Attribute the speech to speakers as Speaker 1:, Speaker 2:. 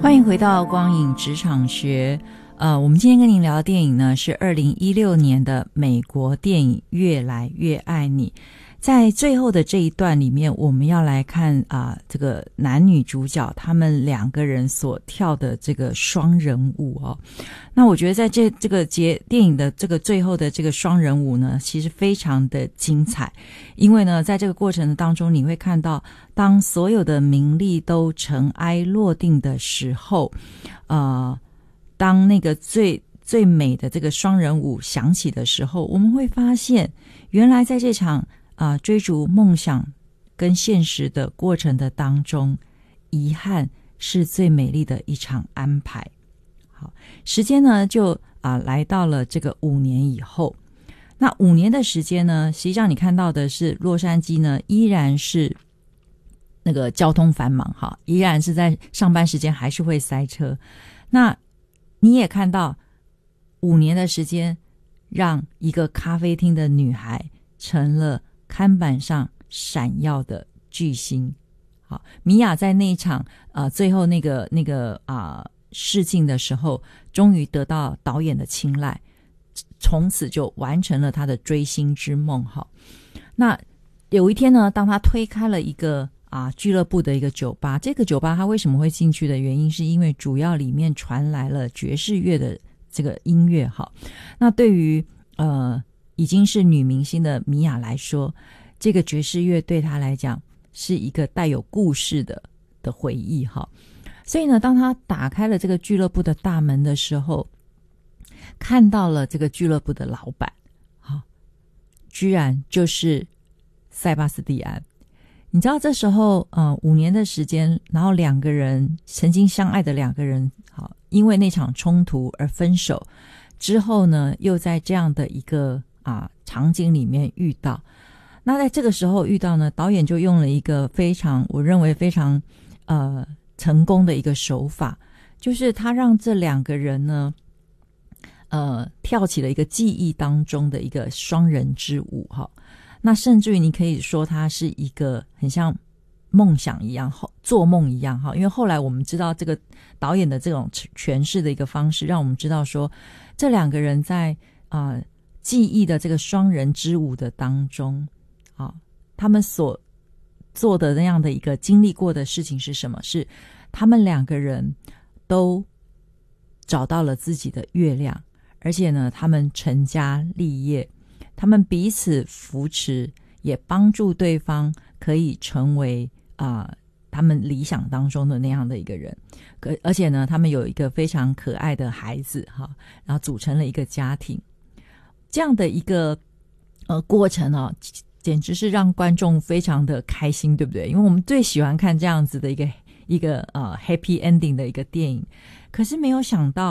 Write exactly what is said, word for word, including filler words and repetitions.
Speaker 1: 欢迎回到光影职场学。呃，我们今天跟您聊的电影呢是二零一六年的美国电影《越来越爱你》。在最后的这一段里面，我们要来看啊、呃，这个男女主角他们两个人所跳的这个双人舞哦。那我觉得在这这个节电影的这个最后的这个双人舞呢，其实非常的精彩，因为呢，在这个过程当中，你会看到，当所有的名利都尘埃落定的时候，呃，当那个最最美的这个双人舞响起的时候，我们会发现，原来在这场啊、呃，追逐梦想跟现实的过程的当中，遗憾是最美丽的一场安排。好，时间呢就啊、呃、来到了这个五年以后。那五年的时间呢，实际上你看到的是洛杉矶呢依然是那个交通繁忙哈，依然是在上班时间还是会塞车。那你也看到五年的时间，让一个咖啡厅的女孩成了看板上闪耀的巨星。好，米娅在那一场呃最后那个那个啊、呃、试镜的时候，终于得到导演的青睐，从此就完成了她的追星之梦。哈，那有一天呢，当她推开了一个啊俱乐部的一个酒吧，这个酒吧她为什么会进去的原因，是因为主要里面传来了爵士乐的这个音乐。哈，那对于呃已经是女明星的米娅来说，这个爵士乐对她来讲是一个带有故事的的回忆哈。所以呢，当她打开了这个俱乐部的大门的时候，看到了这个俱乐部的老板，好，居然就是塞巴斯蒂安。你知道这时候呃五年的时间，然后两个人曾经相爱的两个人，好，因为那场冲突而分手之后呢，又在这样的一个啊场景里面遇到。那在这个时候遇到呢，导演就用了一个非常我认为非常呃成功的一个手法，就是他让这两个人呢呃跳起了一个记忆当中的一个双人之舞哈。那甚至于你可以说它是一个很像梦想一样，做梦一样哈。因为后来我们知道这个导演的这种诠释的一个方式，让我们知道说这两个人在啊、呃、记忆的这个双人之舞的当中啊，他们所做的那样的一个经历过的事情是什么？是他们两个人都找到了自己的月亮，而且呢，他们成家立业。他们彼此扶持，也帮助对方可以成为啊、呃、他们理想当中的那样的一个人。可而且呢，他们有一个非常可爱的孩子哈，然后组成了一个家庭。这样的一个呃过程啊，简直是让观众非常的开心，对不对？因为我们最喜欢看这样子的一个一个呃 happy ending 的一个电影。可是没有想到